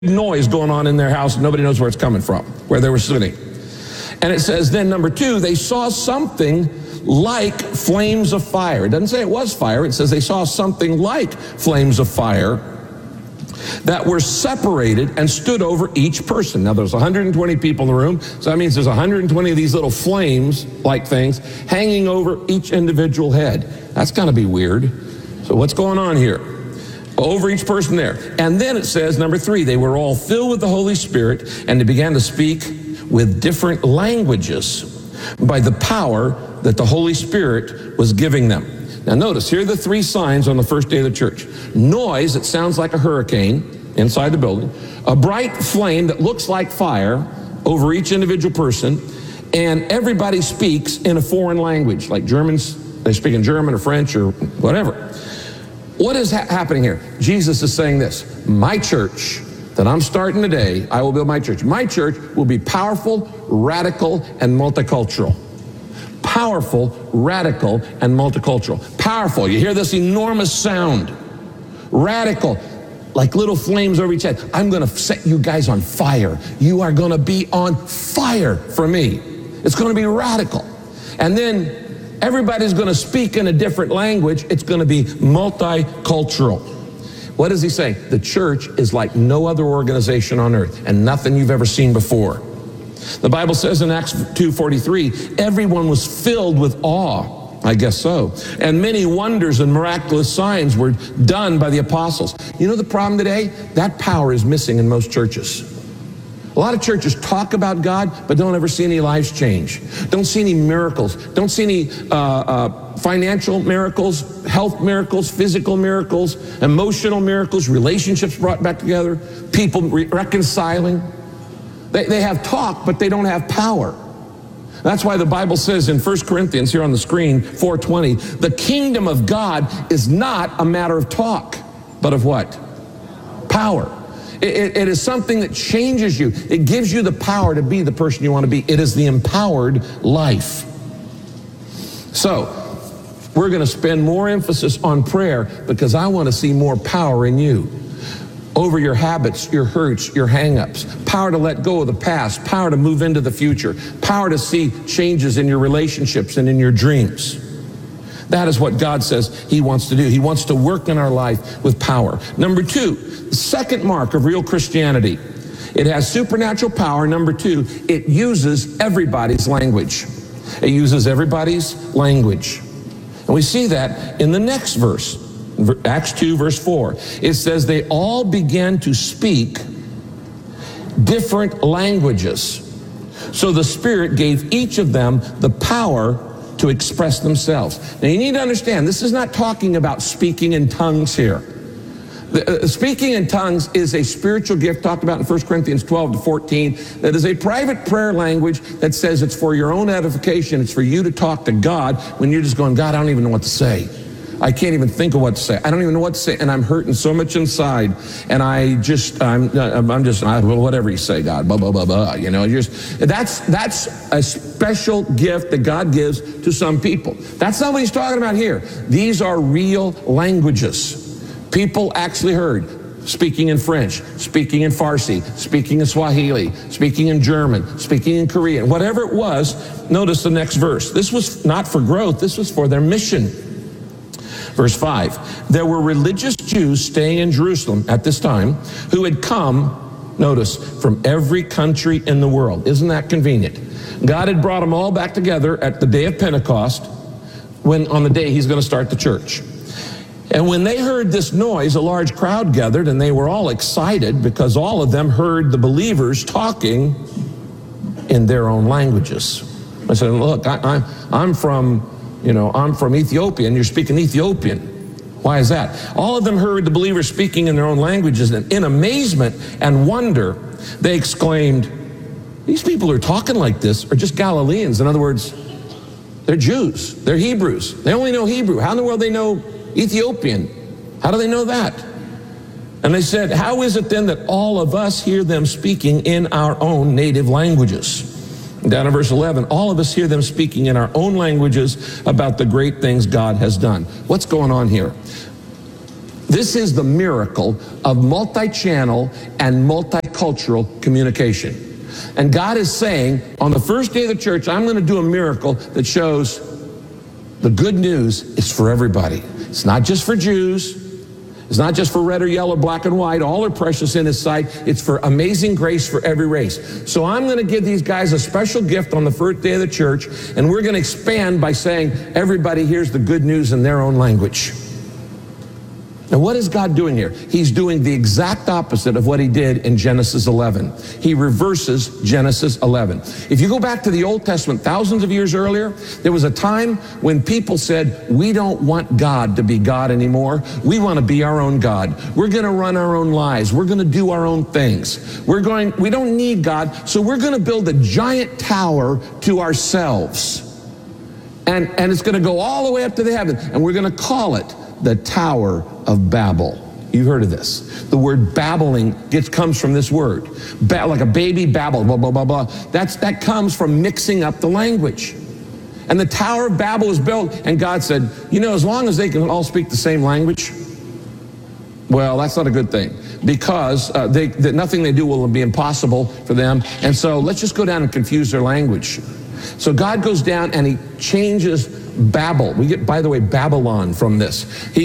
noise going on in their house. Nobody knows where it's coming from, where they were sitting. And it says then, number 2, they saw something like flames of fire. It doesn't say it was fire. It says they saw something like flames of fire that were separated and stood over each person. Now, there's 120 people in the room, so that means there's 120 of these little flames-like things hanging over each individual head. That's got to be weird. So what's going on here? Over each person there. And then it says, number 3, they were all filled with the Holy Spirit, and they began to speak with different languages by the power that the Holy Spirit was giving them. Now notice, here are the 3 signs on the first day of the church. Noise, it sounds like a hurricane inside the building. A bright flame that looks like fire over each individual person. And everybody speaks in a foreign language, like Germans, they speak in German or French or whatever. What is happening here? Jesus is saying this: my church that I'm starting today, I will build my church. My church will be powerful, radical, and multicultural. Powerful, radical, and multicultural. Powerful, you hear this enormous sound. Radical, like little flames over each head. I'm going to set you guys on fire. You are going to be on fire for me. It's going to be radical. And then everybody's going to speak in a different language. It's going to be multicultural. What does he say? The church is like no other organization on earth and nothing you've ever seen before. The Bible says in Acts 2:43, everyone was filled with awe. I guess so. And many wonders and miraculous signs were done by the apostles. You know the problem today? That power is missing in most churches. A lot of churches talk about God, but don't ever see any lives change. Don't see any miracles. Don't see any financial miracles, health miracles, physical miracles, emotional miracles, relationships brought back together, people reconciling. They have talk, but they don't have power. That's why the Bible says in 1 Corinthians, here on the screen, 4:20, the kingdom of God is not a matter of talk, but of what? Power. It is something that changes you. It gives you the power to be the person you want to be. It is the empowered life. So, we're going to spend more emphasis on prayer because I want to see more power in you. Over your habits, your hurts, your hang-ups. Power to let go of the past. Power to move into the future. Power to see changes in your relationships and in your dreams. That is what God says He wants to do. He wants to work in our life with power. Number 2, the second mark of real Christianity. It has supernatural power. Number 2, it uses everybody's language. It uses everybody's language. And we see that in the next verse. Acts 2, verse 4. It says they all began to speak different languages. So the Spirit gave each of them the power to express themselves. Now you need to understand, this is not talking about speaking in tongues here. Speaking in tongues is a spiritual gift talked about in 1 Corinthians 12-14 that is a private prayer language that says it's for your own edification. It's for you to talk to God when you're just going, God, I don't even know what to say. I can't even think of what to say. I don't even know what to say, and I'm hurting so much inside. And I'm just, well, whatever you say, God, blah, blah, blah, blah. You know, that's a special gift that God gives to some people. That's not what he's talking about here. These are real languages. People actually heard speaking in French, speaking in Farsi, speaking in Swahili, speaking in German, speaking in Korean, whatever it was. Notice the next verse. This was not for growth. This was for their mission. Verse 5, there were religious Jews staying in Jerusalem at this time who had come, notice, from every country in the world. Isn't that convenient? God had brought them all back together at the day of Pentecost, when on the day he's going to start the church. And when they heard this noise, a large crowd gathered, and they were all excited because all of them heard the believers talking in their own languages. I said, look, I'm from Ethiopia, and you're speaking Ethiopian. Why is that? All of them heard the believers speaking in their own languages, and in amazement and wonder, they exclaimed, these people who are talking like this are just Galileans. In other words, they're Jews. They're Hebrews. They only know Hebrew. How in the world do they know Ethiopian? How do they know that? And they said, how is it then that all of us hear them speaking in our own native languages? Down in verse 11, all of us hear them speaking in our own languages about the great things God has done. What's going on here? This is the miracle of multi-channel and multicultural communication. And God is saying, on the first day of the church, I'm going to do a miracle that shows the good news is for everybody. It's not just for Jews. It's not just for red or yellow, black and white. All are precious in His sight. It's for amazing grace for every race. So I'm going to give these guys a special gift on the first day of the church, and we're going to expand by saying everybody hears the good news in their own language. Now, what is God doing here? He's doing the exact opposite of what He did in Genesis 11. He reverses Genesis 11. If you go back to the Old Testament, thousands of years earlier, there was a time when people said, we don't want God to be God anymore. We want to be our own God. We're going to run our own lives. We're going to do our own things. We don't need God, so we're going to build a giant tower to ourselves. And it's going to go all the way up to the heaven, and we're going to call it the Tower of Babel. You've heard of this. The word babbling comes from this word. Like a baby babble, blah, blah, blah, blah. That comes from mixing up the language. And the Tower of Babel was built, and God said, as long as they can all speak the same language, well, that's not a good thing, because nothing they do will be impossible for them. And so let's just go down and confuse their language. So God goes down and He changes Babel. We get, by the way, Babylon from this.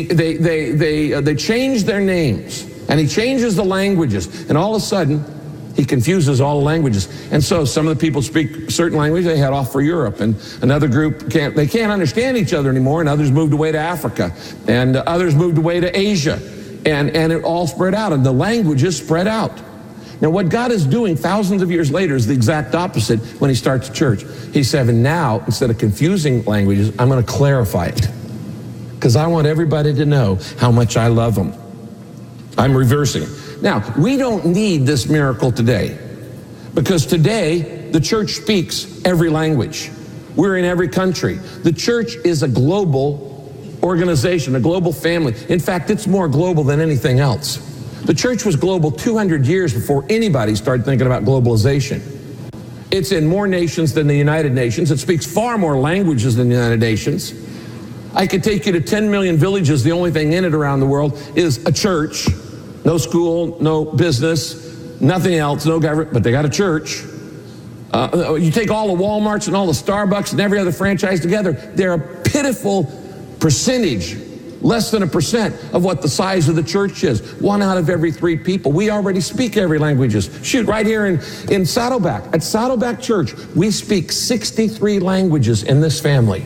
They change their names, and He changes the languages, and all of a sudden He confuses all the languages. And so some of the people speak certain language, they head off for Europe, and another group can't understand each other anymore, and others moved away to Africa, and others moved away to Asia, and it all spread out, and the languages spread out. Now, what God is doing thousands of years later is the exact opposite when He starts a church. He said, and now, instead of confusing languages, I'm going to clarify it, because I want everybody to know how much I love them. I'm reversing it. Now, we don't need this miracle today, because today, the church speaks every language. We're in every country. The church is a global organization, a global family. In fact, it's more global than anything else. The church was global 200 years before anybody started thinking about globalization. It's in more nations than the United Nations. It speaks far more languages than the United Nations. I could take you to 10 million villages. The only thing in it around the world is a church. No school, no business, nothing else, no government, but they got a church. You take all the Walmarts and all the Starbucks and every other franchise together, they're a pitiful percentage, less than 1% of what the size of the church is. 1 out of every 3 people. We already speak every languages. Shoot, right here in Saddleback, at Saddleback Church, we speak 63 languages in this family.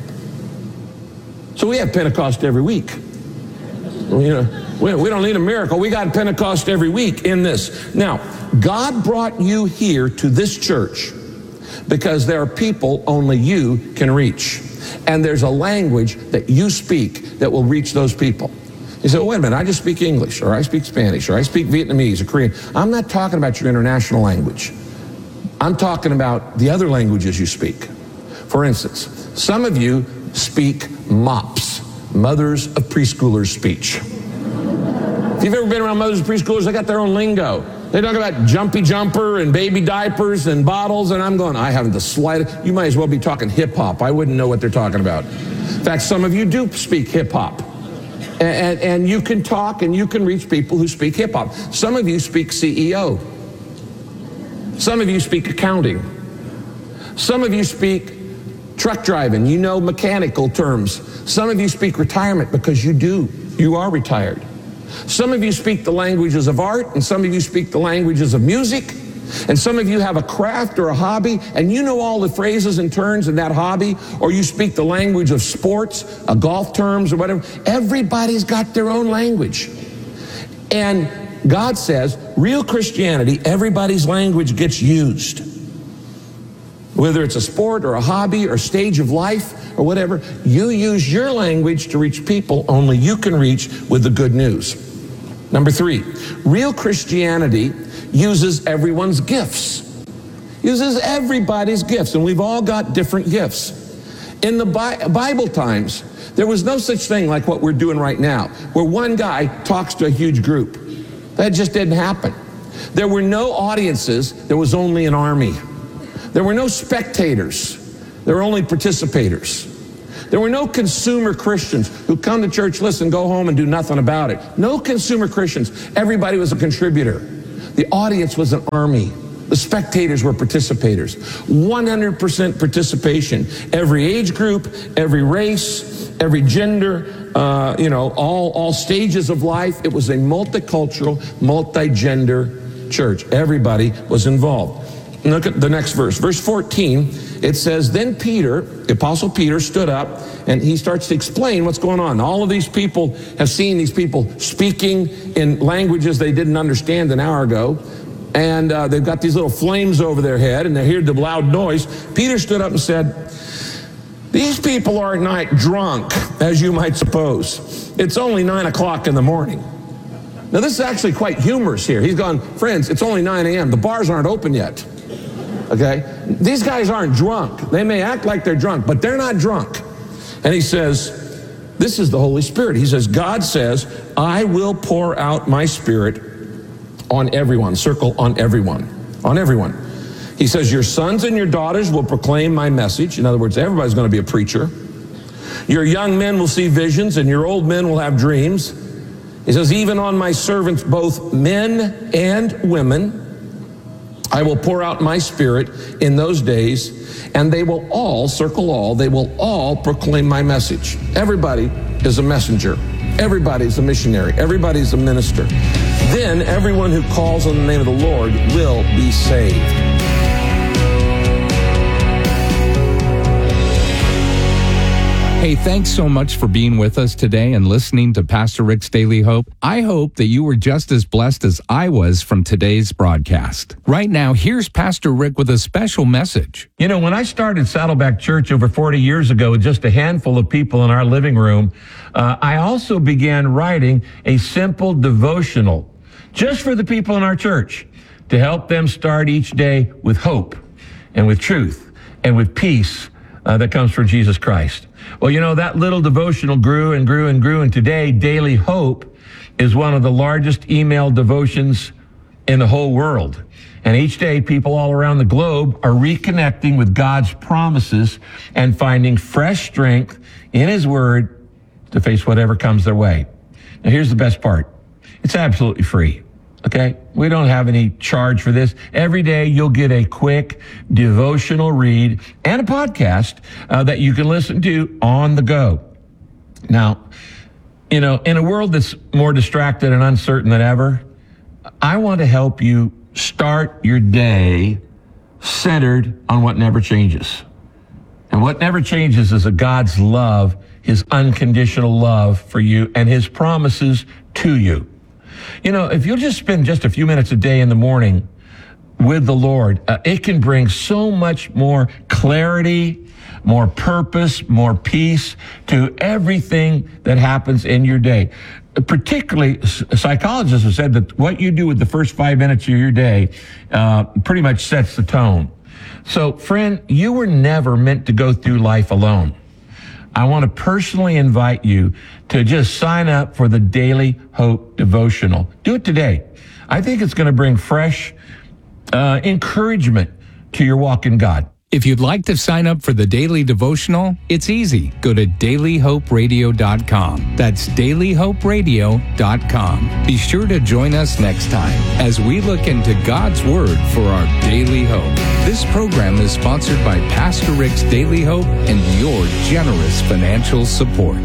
So we have Pentecost every week. We don't need a miracle. We got Pentecost every week in this. Now, God brought you here to this church because there are people only you can reach. And there's a language that you speak that will reach those people. You say, well, wait a minute, I just speak English, or I speak Spanish, or I speak Vietnamese, or Korean. I'm not talking about your international language. I'm talking about the other languages you speak. For instance, some of you speak MOPS, Mothers of Preschoolers speech. If you've ever been around mothers of preschoolers, they got their own lingo. They talk about jumpy jumper and baby diapers and bottles, and I'm going, I haven't the slightest. You might as well be talking hip-hop. I wouldn't know what they're talking about. In fact, some of you do speak hip-hop. And you can talk and you can reach people who speak hip-hop. Some of you speak CEO. Some of you speak accounting. Some of you speak truck driving. You know mechanical terms. Some of you speak retirement because you are retired. Some of you speak the languages of art, and some of you speak the languages of music, and some of you have a craft or a hobby, and you know all the phrases and turns in that hobby, or you speak the language of sports, golf terms, or whatever. Everybody's got their own language. And God says, real Christianity, everybody's language gets used. Whether it's a sport or a hobby or stage of life or whatever, you use your language to reach people only you can reach with the good news. Number 3, real Christianity uses everyone's gifts. Uses everybody's gifts, and we've all got different gifts. In the Bible times, there was no such thing like what we're doing right now, where one guy talks to a huge group. That just didn't happen. There were no audiences, there was only an army. There were no spectators, there were only participators. There were no consumer Christians who come to church, listen, go home and do nothing about it. No consumer Christians. Everybody was a contributor. The audience was an army. The spectators were participators. 100% participation. Every age group, every race, every gender, all stages of life. It was a multicultural, multi-gender church. Everybody was involved. Look at the next verse. Verse 14, it says, then Peter, the Apostle Peter, stood up and he starts to explain what's going on. All of these people have seen these people speaking in languages they didn't understand an hour ago. And they've got these little flames over their head and they hear the loud noise. Peter stood up and said, these people aren't not drunk, as you might suppose. It's only 9 o'clock in the morning. Now, this is actually quite humorous here. He's gone, friends, it's only 9 a.m. The bars aren't open yet. Okay? These guys aren't drunk. They may act like they're drunk, but they're not drunk. And he says, this is the Holy Spirit. He says, God says, I will pour out my Spirit on everyone. Circle on everyone. On everyone. He says, your sons and your daughters will proclaim my message. In other words, everybody's going to be a preacher. Your young men will see visions and your old men will have dreams. He says, even on my servants, both men and women, I will pour out my Spirit in those days, and they will all, circle all, they will all proclaim my message. Everybody is a messenger. Everybody is a missionary. Everybody is a minister. Then everyone who calls on the name of the Lord will be saved. Hey, thanks so much for being with us today and listening to Pastor Rick's Daily Hope. I hope that you were just as blessed as I was from today's broadcast. Right now, here's Pastor Rick with a special message. You know, when I started Saddleback Church over 40 years ago with just a handful of people in our living room, I also began writing a simple devotional just for the people in our church to help them start each day with hope and with truth and with peace that comes from Jesus Christ. Well, you know, that little devotional grew and grew and grew, and today, Daily Hope is one of the largest email devotions in the whole world. And each day, people all around the globe are reconnecting with God's promises and finding fresh strength in His Word to face whatever comes their way. Now, here's the best part. It's absolutely free. Okay? We don't have any charge for this. Every day you'll get a quick devotional read and a podcast that you can listen to on the go. Now, you know, in a world that's more distracted and uncertain than ever, I want to help you start your day centered on what never changes. And what never changes is God's love, His unconditional love for you and His promises to you. You know, if you'll just spend just a few minutes a day in the morning with the Lord, it can bring so much more clarity, more purpose, more peace to everything that happens in your day. Particularly, psychologists have said that what you do with the first 5 minutes of your day pretty much sets the tone. So, friend, you were never meant to go through life alone. I want to personally invite you to just sign up for the Daily Hope Devotional. Do it today. I think it's going to bring fresh encouragement to your walk in God. If you'd like to sign up for the Daily Devotional, it's easy. Go to dailyhoperadio.com. That's dailyhoperadio.com. Be sure to join us next time as we look into God's Word for our daily hope. This program is sponsored by Pastor Rick's Daily Hope and your generous financial support.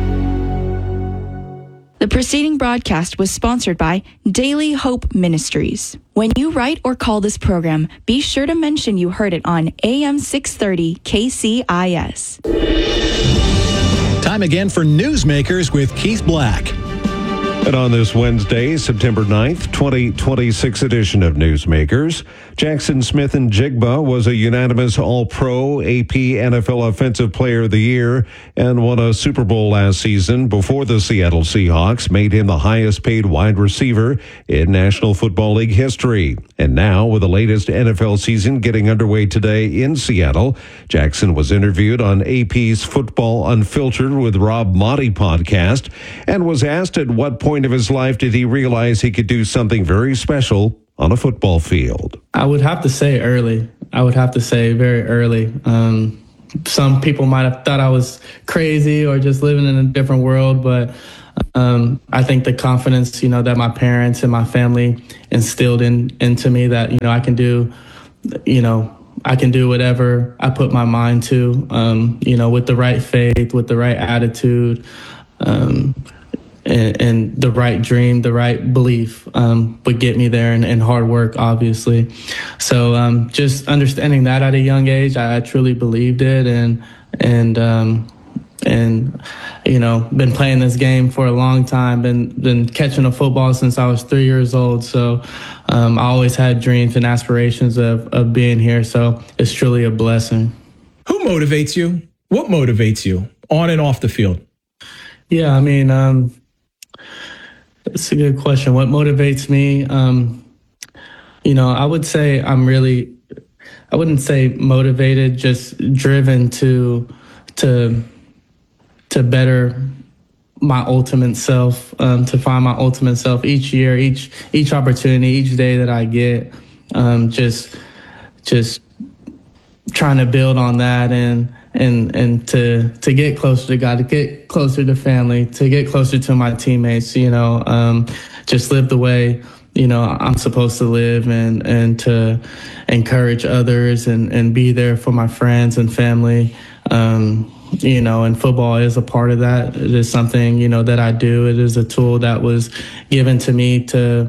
The preceding broadcast was sponsored by Daily Hope Ministries. When you write or call this program, be sure to mention you heard it on AM 630 KCIS. Time again for Newsmakers with Keith Black. And on this Wednesday, September 9th, 2026 edition of Newsmakers, Jackson Smith-Njigba was a unanimous All-Pro AP NFL Offensive Player of the Year and won a Super Bowl last season before the Seattle Seahawks made him the highest paid wide receiver in National Football League history. And now, with the latest NFL season getting underway today in Seattle, Jackson was interviewed on AP's Football Unfiltered with Rob Motti podcast and was asked at what point of his life did he realize he could do something very special on a football field. I would have to say early. I would have to say very early. some people might have thought I was crazy or just living in a different world, but I think the confidence, that my parents and my family instilled into me that, I can do, I can do whatever I put my mind to, with the right faith, with the right attitude, and the right dream, the right belief would get me there, and hard work, obviously. So just understanding that at a young age, I truly believed it, and been playing this game for a long time, been catching a football since I was 3 years old. So I always had dreams and aspirations of being here. So it's truly a blessing. Who motivates you? What motivates you on and off the field? Yeah, I mean, that's a good question. What motivates me? I would say I wouldn't say motivated, just driven to better my ultimate self, to find my ultimate self each year, each opportunity, each day that I get, just trying to build on that and to get closer to God, to get closer to family, to get closer to my teammates, just live the way, I'm supposed to live, and to encourage others and be there for my friends and family. And football is a part of that. It is something, that I do. It is a tool that was given to me to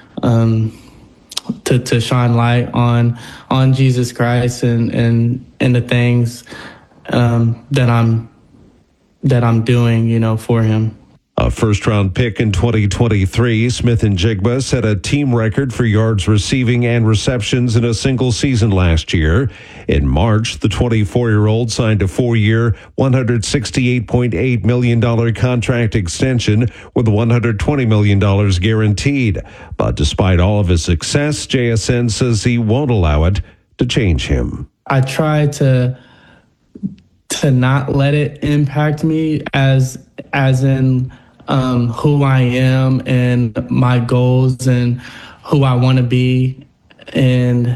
shine light on Jesus Christ and the things that I'm doing, for him. A first-round pick in 2023, Smith-Njigba set a team record for yards receiving and receptions in a single season last year. In March, the 24-year-old signed a 4-year, $168.8 million contract extension with $120 million guaranteed. But despite all of his success, JSN says he won't allow it to change him. I try to not let it impact me as in who I am and my goals and who I want to be, and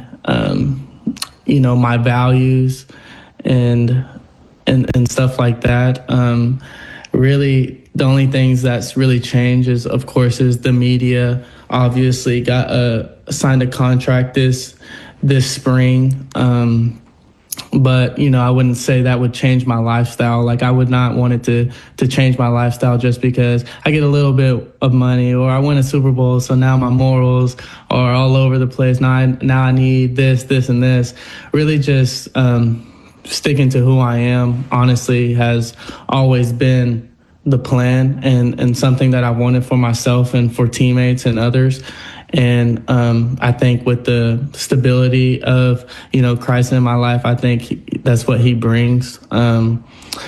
my values and stuff like that. Really, the only things that's really changed is the media. Obviously, signed a contract this spring. But, I wouldn't say that would change my lifestyle. Like, I would not want it to change my lifestyle just because I get a little bit of money or I win a Super Bowl. So now my morals are all over the place. Now I need this, and this. Really just sticking to who I am, honestly, has always been the plan and something that I wanted for myself and for teammates and others. And I think with the stability of, Christ in my life, I think that's what he brings. That's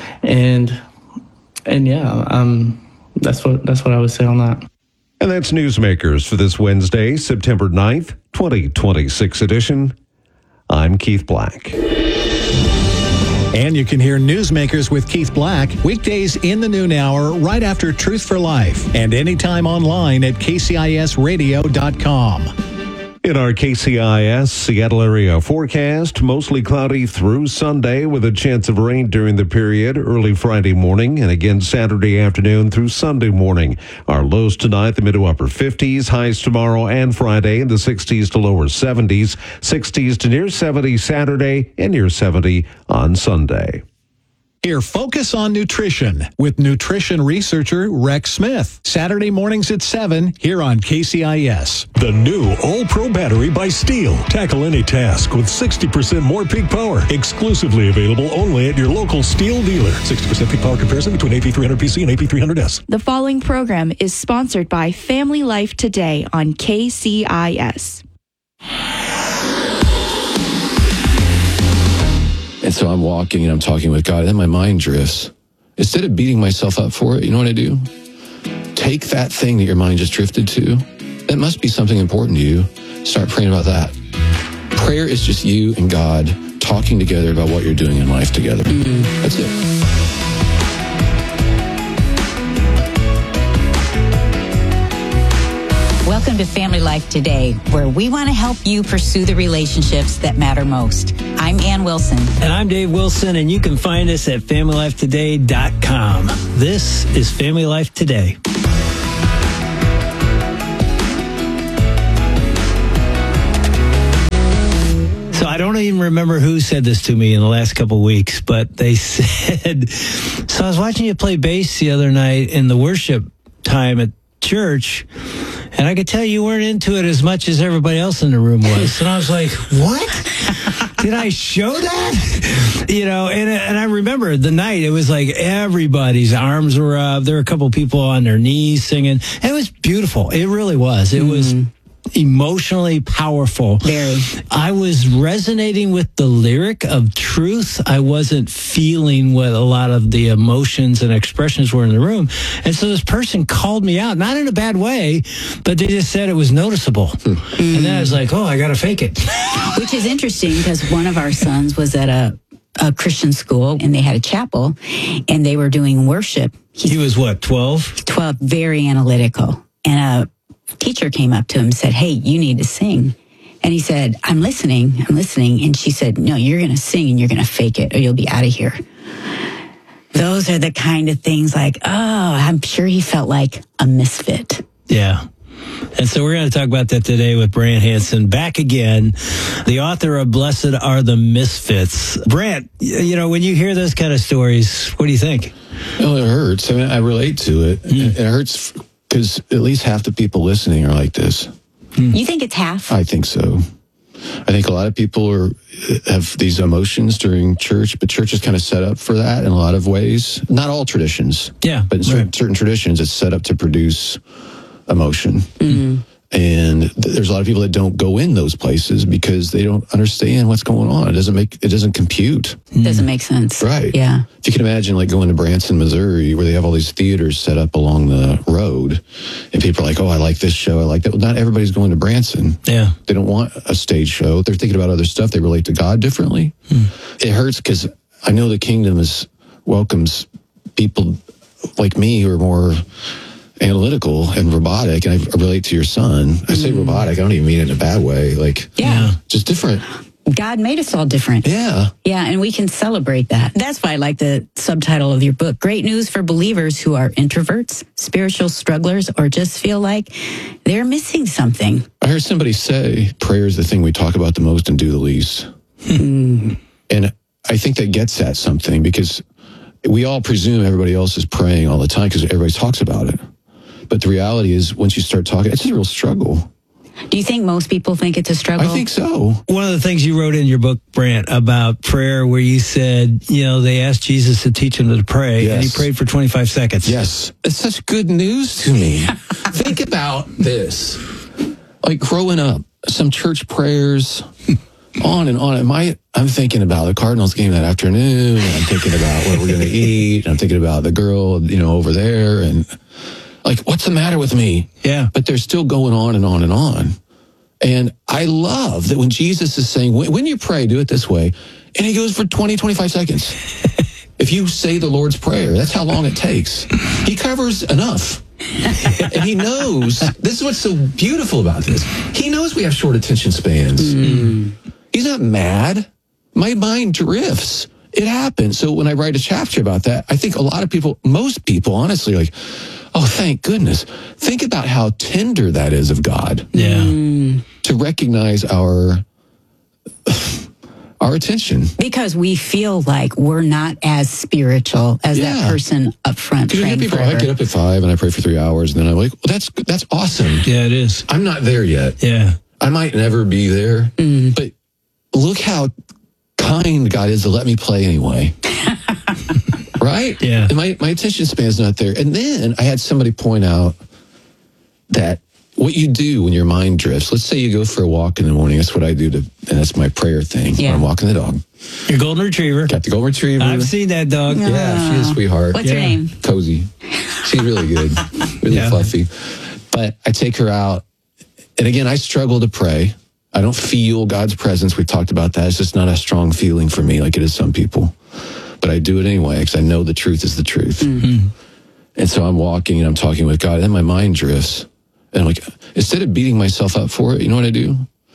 what I would say on that. And that's Newsmakers for this Wednesday, September 9th, 2026 edition. I'm Keith Black. And you can hear Newsmakers with Keith Black weekdays in the noon hour right after Truth for Life, and anytime online at kcisradio.com. In our KCIS Seattle area forecast, mostly cloudy through Sunday with a chance of rain during the period early Friday morning and again Saturday afternoon through Sunday morning. Our lows tonight, the mid to upper 50s, highs tomorrow and Friday in the 60s to lower 70s, 60s to near 70 Saturday and near 70 on Sunday. Hear Focus on Nutrition with nutrition researcher Rex Smith. Saturday mornings at 7 here on KCIS. The new All-Pro battery by Steel. Tackle any task with 60% more peak power. Exclusively available only at your local Steel dealer. 60% peak power comparison between AP300PC and AP300S. The following program is sponsored by Family Life Today on KCIS. And so I'm walking and I'm talking with God, and then my mind drifts. Instead of beating myself up for it, you know what I do? Take that thing that your mind just drifted to. That must be something important to you. Start praying about that. Prayer is just you and God talking together about what you're doing in life together. That's it. Welcome to Family Life Today, where we want to help you pursue the relationships that matter most. I'm Ann Wilson. And I'm Dave Wilson, and you can find us at FamilyLifeToday.com. This is Family Life Today. So I don't even remember who said this to me in the last couple of weeks, but they said, so I was watching you play bass the other night in the worship time at church, and I could tell you weren't into it as much as everybody else in the room was. And I was like, what? Did I show that? You know, and I remember the night, it was like everybody's arms were up. There were a couple of people on their knees singing. It was beautiful. It really was. It was emotionally powerful. Very. I was resonating with the lyric of truth. I wasn't feeling what a lot of the emotions and expressions were in the room. And so this person called me out, not in a bad way, but they just said it was noticeable. And then I was like, oh, I got to fake it. Which is interesting because one of our sons was at a Christian school and they had a chapel and they were doing worship. He was what, 12? 12, very analytical. And a teacher came up to him and said, hey, you need to sing. And he said, I'm listening. And she said, no, you're going to sing and you're going to fake it or you'll be out of here. Those are the kind of things like, oh, I'm sure he felt like a misfit. Yeah. And so we're going to talk about that today with Brant Hansen, back again, the author of Blessed Are the Misfits. Brant, you know, when you hear those kind of stories, what do you think? Well, it hurts. I mean, I relate to it. It hurts because at least half the people listening are like this. You think it's half? I think so. I think a lot of people have these emotions during church, but church is kind of set up for that in a lot of ways. Not all traditions. Yeah. But in certain traditions, it's set up to produce emotion. And there's a lot of people that don't go in those places because they don't understand what's going on. It doesn't compute. Doesn't make sense. Right. Yeah. If you can imagine like going to Branson, Missouri, where they have all these theaters set up along the road and people are like, oh, I like this show. I like that. Well, not everybody's going to Branson. Yeah. They don't want a stage show. They're thinking about other stuff. They relate to God differently. It hurts because I know the kingdom welcomes people like me who are more analytical and robotic, and I relate to your son. I say robotic, I don't even mean it in a bad way. Like, just different. God made us all different. Yeah. Yeah, and we can celebrate that. That's why I like the subtitle of your book. Great news for believers who are introverts, spiritual strugglers, or just feel like they're missing something. I heard somebody say prayer is the thing we talk about the most and do the least. And I think that gets at something because we all presume everybody else is praying all the time because everybody talks about it. But the reality is, once you start talking, it's a real struggle. Do you think most people think it's a struggle? I think so. One of the things you wrote in your book, Brant, about prayer, where you said, you know, they asked Jesus to teach them to pray, and he prayed for 25 seconds. Yes. It's such good news to me. Think about this. Like growing up, some church prayers, on and on. I'm thinking about the Cardinals game that afternoon, and I'm thinking about what we're going to eat, and I'm thinking about the girl, you know, over there, and like, what's the matter with me? Yeah. But they're still going on and on and on. And I love that when Jesus is saying, when you pray, do it this way. And he goes for 20, 25 seconds. If you say the Lord's Prayer, that's how long it takes. He covers enough. And he knows, this is what's so beautiful about this. He knows we have short attention spans. He's not mad. My mind drifts. It happens. So when I write a chapter about that, I think a lot of people, most people, honestly, like, oh, thank goodness. Think about how tender that is of God. Yeah. To recognize our attention. Because we feel like we're not as spiritual as that person up front. Because you hear people, I get up at 5 and I pray for 3 hours, and then I'm like, well, that's awesome. Yeah, it is. I'm not there yet. Yeah. I might never be there, but look how kind God is to let me play anyway. Right? Yeah. And my attention span is not there. And then I had somebody point out that what you do when your mind drifts, let's say you go for a walk in the morning. That's what I do, and that's my prayer thing. Yeah. When I'm walking the dog. Your golden retriever. Got the golden retriever. I've seen that dog. Yeah, she's a sweetheart. What's her name? Cozy. She's really good. Really fluffy. But I take her out, and again, I struggle to pray. I don't feel God's presence. We've talked about that. It's just not a strong feeling for me like it is some people. But I do it anyway because I know the truth is the truth. And so I'm walking and I'm talking with God, and then my mind drifts. And I'm like, instead of beating myself up for it, you know what I do?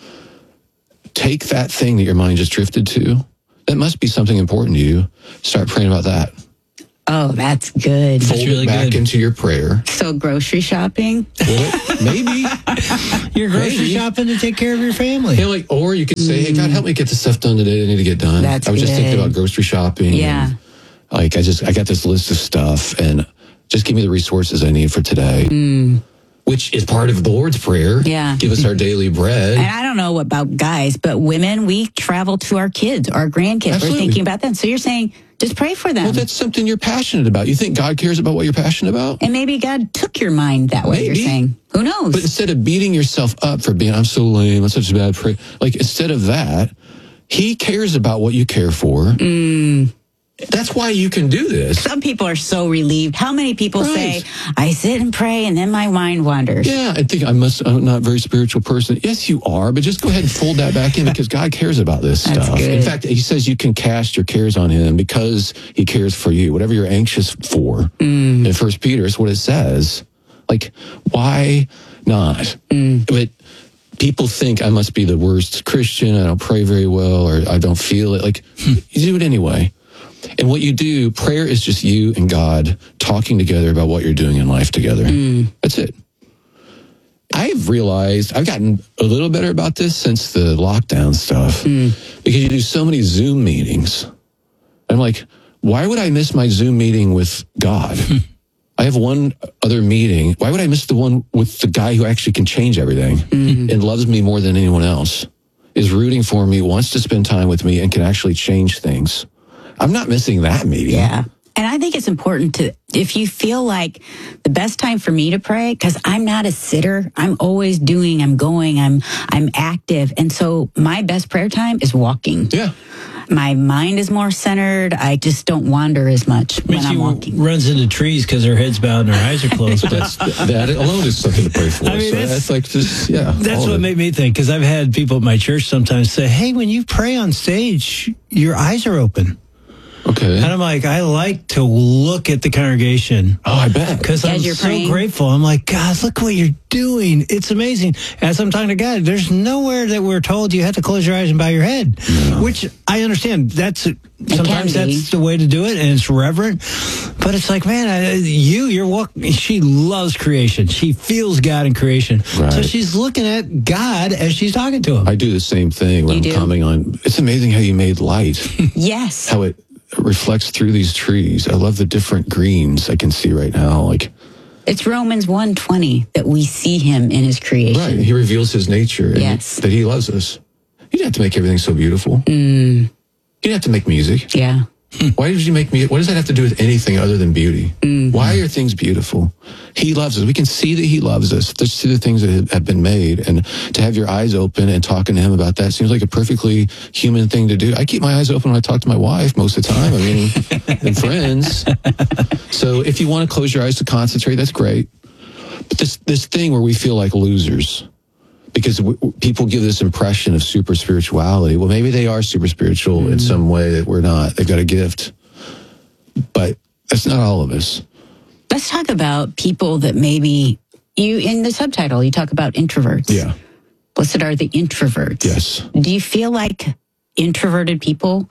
Take that thing that your mind just drifted to. That must be something important to you. Start praying about that. Oh, that's good. Fold it back into your prayer. So grocery shopping? Maybe. You're grocery shopping to take care of your family. Yeah, like, or you could say, hey, God, help me get this stuff done today. I need to get done. That's I was just good. thinking about grocery shopping. Yeah. And, like, I got this list of stuff, and just give me the resources I need for today. Which is part of the Lord's Prayer. Yeah. Give us our daily bread. And I don't know about guys, but women, we travel to our kids, our grandkids. Absolutely. We're thinking about them. So you're saying, just pray for them. Well, that's something you're passionate about. You think God cares about what you're passionate about? And maybe God took your mind that way, you're saying. Who knows? But instead of beating yourself up for being, I'm so lame, I'm such a bad prayer, like, instead of that, he cares about what you care for. That's why you can do this. Some people are so relieved. How many people say, I sit and pray and then my mind wanders? Yeah, I think I'm not a very spiritual person. Yes, you are, but just go ahead and fold that back in because God cares about this stuff. Good. In fact, he says you can cast your cares on him because he cares for you. Whatever you're anxious for. In 1 Peter is what it says. Like, why not? But people think I must be the worst Christian. I don't pray very well, or I don't feel it. Like, you do it anyway. And what you do, prayer is just you and God talking together about what you're doing in life together. That's it. I've realized I've gotten a little better about this since the lockdown stuff because you do so many Zoom meetings. I'm like, why would I miss my Zoom meeting with God? I have one other meeting. Why would I miss the one with the guy who actually can change everything and loves me more than anyone else, is rooting for me, wants to spend time with me, and can actually change things? I'm not missing that meeting. Yeah. And I think it's important to, if you feel like the best time for me to pray, because I'm not a sitter, I'm always doing, I'm going, I'm active. And so my best prayer time is walking. Yeah. My mind is more centered. I just don't wander as much when I'm walking. Runs into trees because her head's bowed and her eyes are closed. But that alone is something to pray for. I mean, so that's like just, yeah. That's what made me think, because I've had people at my church sometimes say, hey, when you pray on stage, your eyes are open. Okay. And I'm like, I like to look at the congregation. Oh, I bet. Because I'm so grateful. I'm like, God, look what you're doing. It's amazing. As I'm talking to God, there's nowhere that we're told you have to close your eyes and bow your head, which I understand. Sometimes that's the way to do it, and it's reverent. But it's like, man, you're walking. She loves creation. She feels God in creation. Right. So she's looking at God as she's talking to him. I do the same thing when I'm commenting on. It's amazing how you made light. Yes. How it reflects through these trees. I love the different greens I can see right now. Like, it's Romans 1:20 that we see him in his creation. right. He reveals his nature. And Yes. that he loves us. He didn't have to make everything so beautiful. He didn't have to make music. Yeah. Why did you make music? What does that have to do with anything other than beauty? Why are things beautiful? He loves us. We can see that he loves us just through the things that have been made. And to have your eyes open and talking to him about that seems like a perfectly human thing to do. I keep my eyes open when I talk to my wife most of the time. I mean, and friends. So if you want to close your eyes to concentrate, that's great. But this thing where we feel like losers, because people give this impression of super spirituality. Well, maybe they are super spiritual in some way that we're not. They've got a gift. But that's not all of us. Let's talk about people that maybe in the subtitle, you talk about introverts. Yeah. Blessed are the introverts. Yes. Do you feel like introverted people,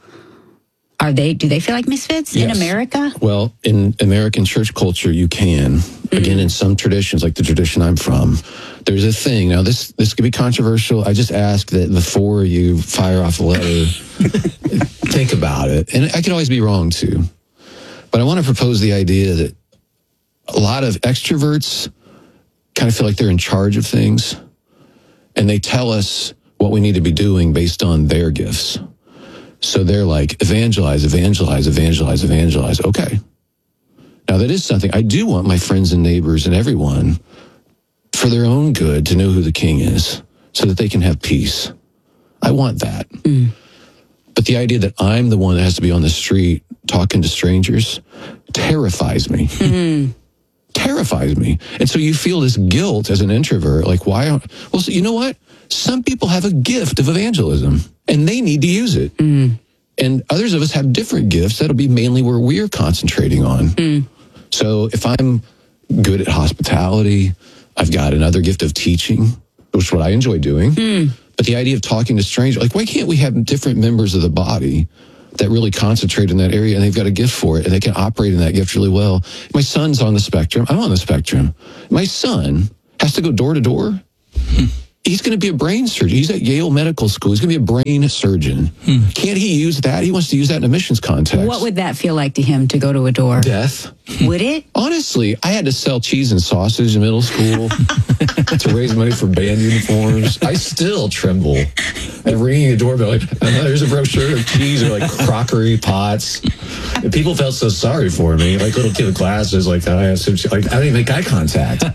do they feel like misfits in Yes. America? Well, in American church culture, you can. Again, in some traditions, like the tradition I'm from, there's a thing. Now, this could be controversial. I just ask that before you fire off a letter, think about it. And I could always be wrong, too. But I want to propose the idea that a lot of extroverts kind of feel like they're in charge of things. And they tell us what we need to be doing based on their gifts. So they're like, evangelize, evangelize, evangelize, evangelize. Okay. Now, that is something I do want my friends and neighbors and everyone, for their own good, to know who the king is so that they can have peace. I want that. But the idea that I'm the one that has to be on the street talking to strangers terrifies me. Terrifies me. And so you feel this guilt as an introvert. Like, why? Well, so you know what? Some people have a gift of evangelism and they need to use it. And others of us have different gifts. That'll be mainly where we're concentrating on. So if I'm good at hospitality, I've got another gift of teaching, which is what I enjoy doing. But the idea of talking to strangers, like, why can't we have different members of the body that really concentrate in that area, and they've got a gift for it, and they can operate in that gift really well? My son's on the spectrum. I'm on the spectrum. My son has to go door to door. He's going to be a brain surgeon. He's at Yale Medical School. He's going to be a brain surgeon. Can't he use that? He wants to use that in a missions context. What would that feel like to him to go to a door? Death. Would it? Honestly, I had to sell cheese and sausage in middle school to raise money for band uniforms. I still tremble at ringing a doorbell. Like, there's a brochure of cheese or like crockery pots. And people felt so sorry for me. Like little kid with glasses. Like I didn't even make eye contact.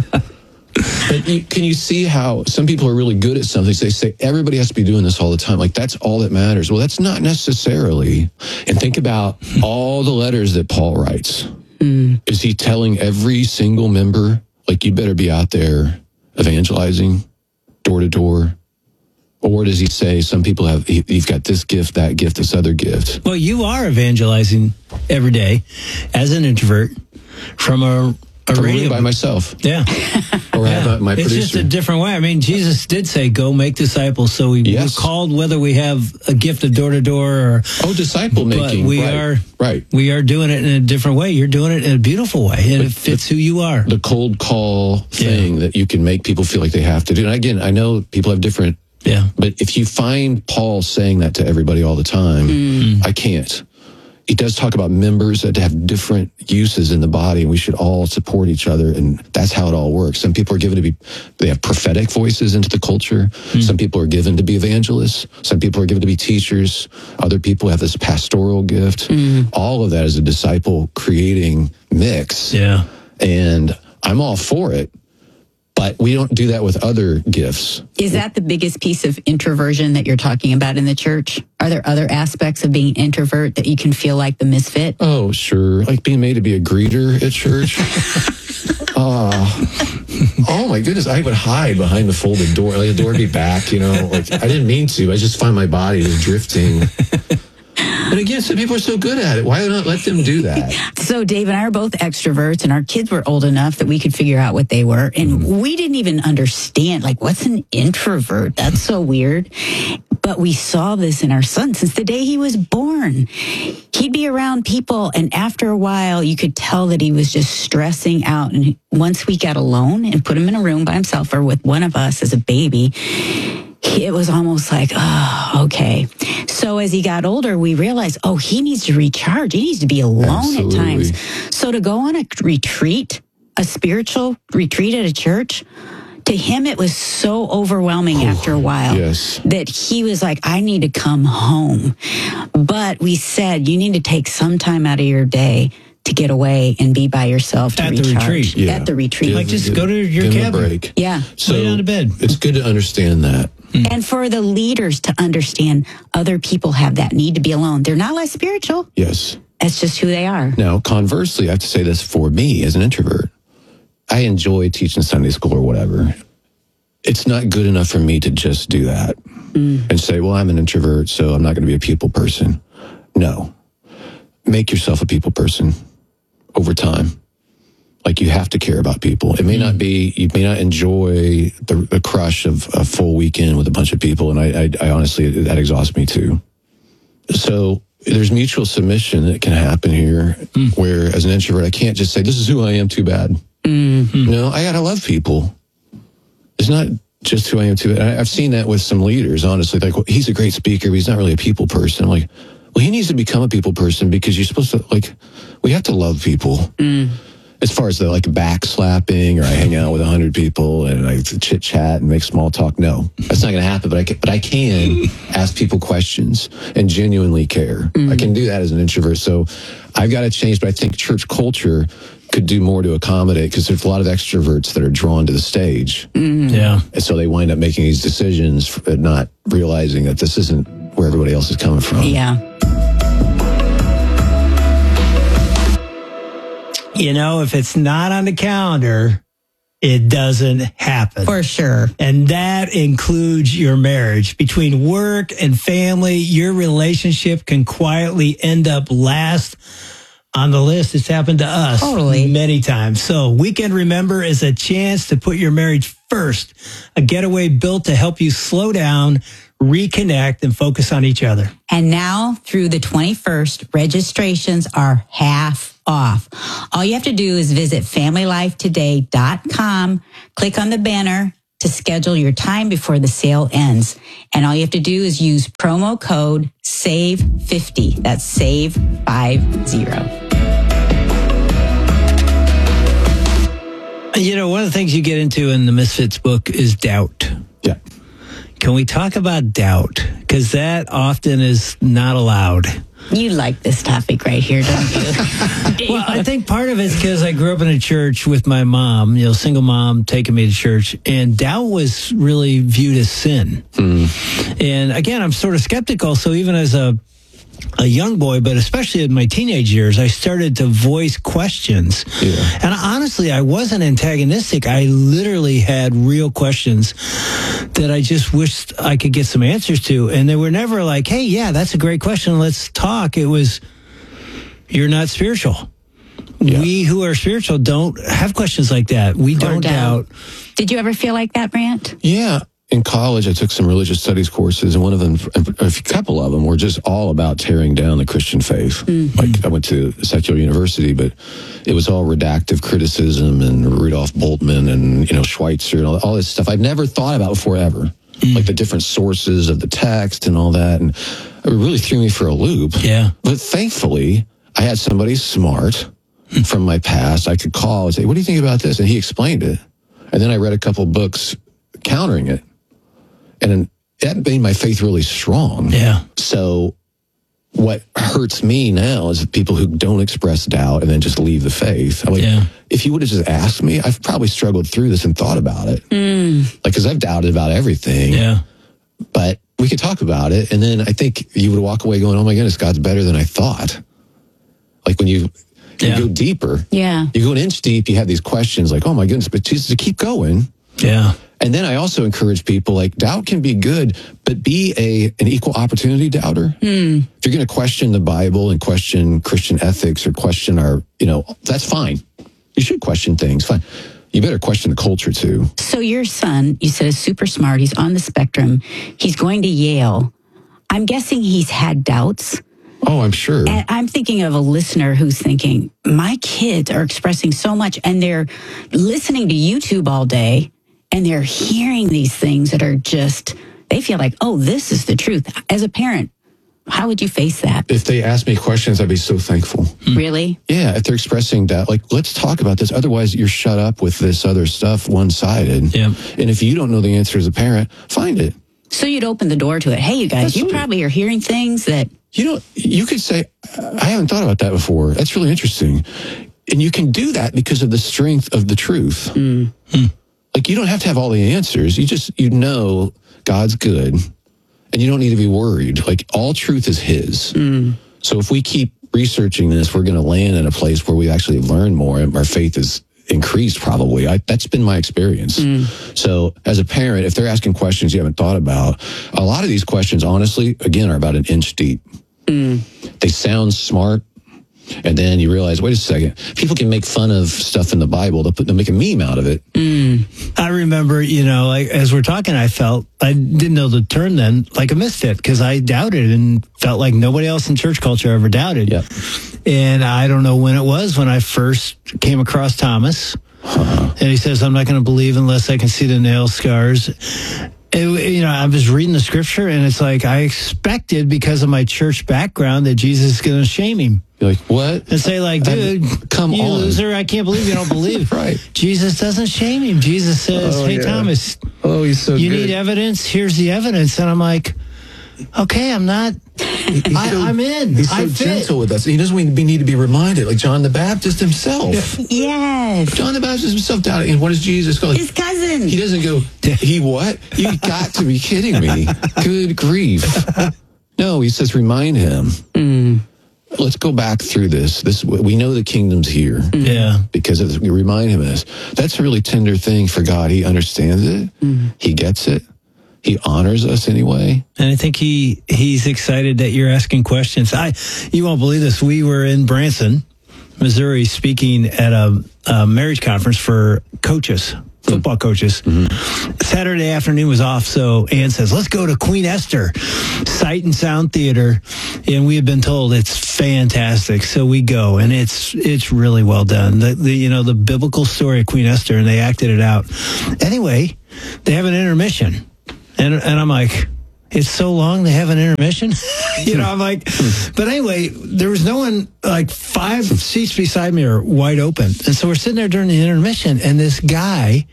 But can you see how some people are really good at something? They say everybody has to be doing this all the time. Like, that's all that matters. Well, that's not necessarily. And think about all the letters that Paul writes. Is he telling every single member, like, you better be out there evangelizing door to door? Or does he say some people you've got this gift, that gift, this other gift? Well, you are evangelizing every day as an introvert from a radio by myself. Yeah. Or have my producer. It's just a different way. I mean, Jesus did say, go make disciples. So we're called, whether we have a gift of door to door or... disciple making. But we are doing it in a different way. You're doing it in a beautiful way. And it fits who you are. The cold call thing that you can make people feel like they have to do. And again, I know people have different... Yeah. But if you find Paul saying that to everybody all the time, I can't. He does talk about members that have different uses in the body, and we should all support each other, and that's how it all works. Some people are given they have prophetic voices into the culture. Some people are given to be evangelists. Some people are given to be teachers. Other people have this pastoral gift. All of that is a disciple creating mix. Yeah. And I'm all for it. But we don't do that with other gifts. Is that the biggest piece of introversion that you're talking about in the church? Are there other aspects of being introvert that you can feel like the misfit? Oh, sure. Like being made to be a greeter at church. Oh my goodness. I would hide behind the folded door. Like the door would be back, like I didn't mean to. I just find my body just drifting. But again, some people are so good at it. Why not let them do that? So Dave and I are both extroverts, and our kids were old enough that we could figure out what they were. And we didn't even understand, like, what's an introvert? That's so weird. But we saw this in our son since the day he was born. He'd be around people, and after a while, you could tell that he was just stressing out. And once we got alone and put him in a room by himself or with one of us as a baby, it was almost like, oh, okay. So as he got older, we realized, he needs to recharge. He needs to be alone at times. So to go on a retreat, a spiritual retreat at a church, to him, it was so overwhelming after a while that he was like, I need to come home. But we said, you need to take some time out of your day to get away and be by yourself to recharge. The retreat. Yeah. At the retreat. Like, just go to your cabin. Break. Yeah. So lay down to bed. It's good to understand that. And for the leaders to understand other people have that need to be alone. They're not less spiritual. Yes. That's just who they are. Now, conversely, I have to say this for me as an introvert. I enjoy teaching Sunday school or whatever. It's not good enough for me to just do that and say, well, I'm an introvert, so I'm not going to be a people person. No. Make yourself a people person over time. Like, you have to care about people. It may not be, you may not enjoy the crush of a full weekend with a bunch of people. And I honestly, that exhausts me too. So there's mutual submission that can happen here where as an introvert, I can't just say, this is who I am, too bad. No, I got to love people. It's not just who I am, too bad. I've seen that with some leaders, honestly. Like, well, he's a great speaker, but he's not really a people person. I'm like, well, he needs to become a people person because you're supposed to, like, we have to love people. As far as the like backslapping, or I hang out with 100 people and I chit chat and make small talk, no, that's not going to happen. But I can ask people questions and genuinely care. I can do that as an introvert. So I've got to change. But I think church culture could do more to accommodate, because there's a lot of extroverts that are drawn to the stage. Yeah, and so they wind up making these decisions, not realizing that this isn't where everybody else is coming from. Yeah. If it's not on the calendar, it doesn't happen. For sure. And that includes your marriage. Between work and family, your relationship can quietly end up last on the list. It's happened to us Totally. many times. So Weekend Remember is a chance to put your marriage first, a getaway built to help you slow down, reconnect, and focus on each other. And now through the 21st, registrations are half off. All you have to do is visit FamilyLifeToday.com, click on the banner to schedule your time before the sale ends. And all you have to do is use promo code SAVE50. That's SAVE50. You know, one of the things you get into in the Misfits book is doubt. Yeah. Can we talk about doubt? Because that often is not allowed. You like this topic right here, don't you? Well, I think part of it's because I grew up in a church with my mom, single mom taking me to church, and doubt was really viewed as sin. And again, I'm sort of skeptical. So even as a young boy, but especially in my teenage years, I started to voice questions. Yeah. And honestly, I wasn't antagonistic. I literally had real questions that I just wished I could get some answers to. And they were never like, hey, yeah, that's a great question. Let's talk. It was, you're not spiritual. Yeah. We who are spiritual don't have questions like that. We don't doubt. Did you ever feel like that, Brant? Yeah. In college, I took some religious studies courses, and one of them, a couple of them, were just all about tearing down the Christian faith. Like, I went to a secular university, but it was all redactive criticism and Rudolf Bultmann and, Schweitzer and all this stuff I'd never thought about before ever. Like the different sources of the text and all that. And it really threw me for a loop. Yeah. But thankfully, I had somebody smart from my past I could call and say, what do you think about this? And he explained it. And then I read a couple books countering it. And that made my faith really strong. Yeah. So what hurts me now is people who don't express doubt and then just leave the faith. I'm like, if you would have just asked me, I've probably struggled through this and thought about it. Like, because I've doubted about everything. Yeah. But we could talk about it. And then I think you would walk away going, oh my goodness, God's better than I thought. Like when you go deeper. Yeah. You go an inch deep, you have these questions like, oh my goodness, but Jesus, keep going. Yeah. And then I also encourage people, like, doubt can be good, but be an equal opportunity doubter. If you're going to question the Bible and question Christian ethics or question our, that's fine. You should question things. Fine. You better question the culture too. So your son, you said, is super smart. He's on the spectrum. He's going to Yale. I'm guessing he's had doubts. Oh, I'm sure. And I'm thinking of a listener who's thinking, my kids are expressing so much and they're listening to YouTube all day. And they're hearing these things that are just, they feel like, oh, this is the truth. As a parent, how would you face that? If they ask me questions, I'd be so thankful. Really? Yeah, if they're expressing doubt, like, let's talk about this. Otherwise, you're shut up with this other stuff, one-sided. Yeah. And if you don't know the answer as a parent, find it. So you'd open the door to it. Hey, you guys, you probably are hearing things that... You could say, I haven't thought about that before. That's really interesting. And you can do that because of the strength of the truth. Like, you don't have to have all the answers. You know God's good, and you don't need to be worried. Like, all truth is His. So if we keep researching this, we're going to land in a place where we actually learn more, and our faith is increased probably. That's been my experience. So as a parent, if they're asking questions you haven't thought about, a lot of these questions, honestly, again, are about an inch deep. They sound smart. And then you realize, wait a second, people can make fun of stuff in the Bible. They'll make a meme out of it. I remember, as we're talking, I didn't know the term then, like a misfit, because I doubted and felt like nobody else in church culture ever doubted. Yep. And I don't know when it was when I first came across Thomas. And he says, I'm not going to believe unless I can see the nail scars. I was reading the scripture, and it's like I expected, because of my church background, that Jesus is going to shame him. You're like, what? And say, like, dude, come you on, loser, I can't believe you don't believe. Right. Jesus doesn't shame him. Jesus says, hey, Thomas, he's so you good. need evidence? Here's the evidence. And I'm like, okay, I'm not. I'm in. He's so gentle with us. He doesn't need to be reminded, like John the Baptist himself. Yes. John the Baptist himself doubted. And what does Jesus go? His cousin. He doesn't go, he what? You got to be kidding me. Good grief. No, he says, remind him. Let's go back through this. We know the kingdom's here. Yeah. Because we remind him of this. That's a really tender thing for God. He understands it. He gets it. He honors us anyway. And I think he's excited that you're asking questions. You won't believe this. We were in Branson Missouri speaking at a marriage conference for coaches, football coaches. Saturday afternoon was off, so Ann says, let's go to Queen Esther Sight and Sound Theater. And we have been told it's fantastic. So we go, and it's really well done. The biblical story of Queen Esther, and they acted it out. Anyway, they have an intermission. And I'm like, it's so long they have an intermission? I'm like, but anyway, there was no one, like 5 seats beside me are wide open. And so we're sitting there during the intermission, and this guy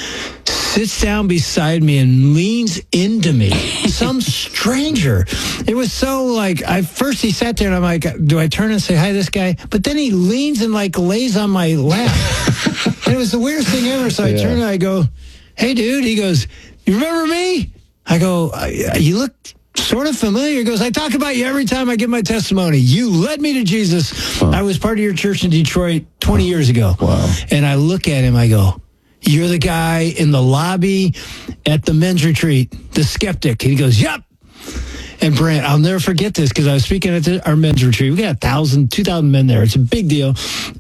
sits down beside me and leans into me. Some stranger. It was so like, first he sat there and I'm like, do I turn and say hi to this guy? But then he leans and like lays on my lap. And it was the weirdest thing ever. So I turn and I go, hey dude. He goes, you remember me? I go, you look sort of familiar. He goes, I talk about you every time I give my testimony. You led me to Jesus. I was part of your church in Detroit 20 years ago. Wow. And I look at him, I go, you're the guy in the lobby at the men's retreat, the skeptic. And he goes, yep. And Brant, I'll never forget this because I was speaking at our men's retreat. We got 2,000 men there. It's a big deal.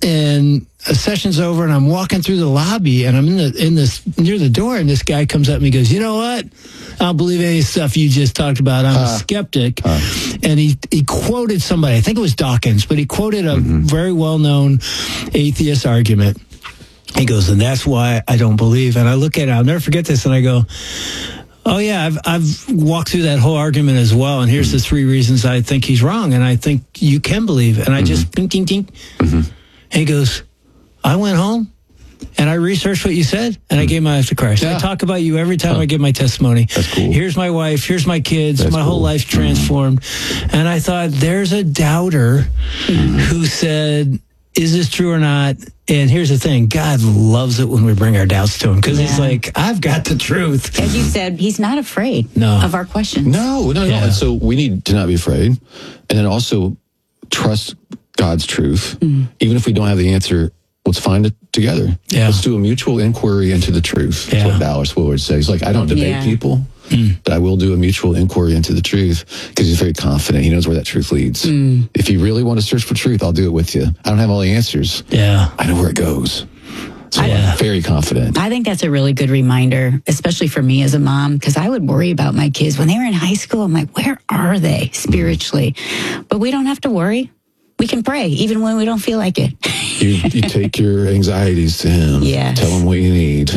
And a session's over, and I'm walking through the lobby, and I'm in this near the door, and this guy comes up and he goes, you know what? I don't believe any stuff you just talked about. I'm a skeptic. And he quoted somebody, I think it was Dawkins, but he quoted a very well-known atheist argument. He goes, and that's why I don't believe. And I look at it, I'll never forget this, and I go, oh, yeah, I've walked through that whole argument as well, and here's the 3 reasons I think he's wrong, and I think you can believe. And I just, ding, ding, ding. And he goes, I went home, and I researched what you said, and I gave my life to Christ. I talk about you every time I give my testimony. That's cool. Here's my wife, here's my kids, my whole life's transformed. And I thought, there's a doubter who said, is this true or not? And here's the thing, God loves it when we bring our doubts to him, because he's like, I've got the truth. As you said, he's not afraid of our questions. No. And so we need to not be afraid. And then also trust God's truth. Even if we don't have the answer, let's find it together. Let's do a mutual inquiry into the truth. That's what Dallas Willard says. He's like, I don't debate people, but I will do a mutual inquiry into the truth, because he's very confident. He knows where that truth leads. If you really want to search for truth, I'll do it with you. I don't have all the answers. I know where it goes. So I'm very confident. I think that's a really good reminder, especially for me as a mom, because I would worry about my kids. When they were in high school, I'm like, where are they spiritually? But we don't have to worry. We can pray, even when we don't feel like it. You take your anxieties to him. Tell him what you need,